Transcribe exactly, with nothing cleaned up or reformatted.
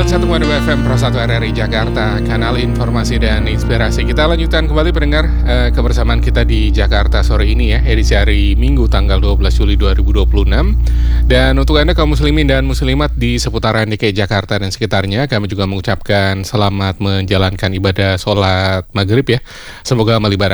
puluh satu koma dua F M Pro satu R R I Jakarta, kanal informasi dan inspirasi. Kita lanjutkan kembali pendengar eh, kebersamaan kita di Jakarta sore ini ya, edisi hari Minggu tanggal dua belas Juli dua ribu dua puluh enam. Dan untuk Anda kaum muslimin dan muslimat di seputaran D K I Jakarta dan sekitarnya, kami juga mengucapkan selamat menjalankan ibadah sholat maghrib ya. Semoga amal ibadah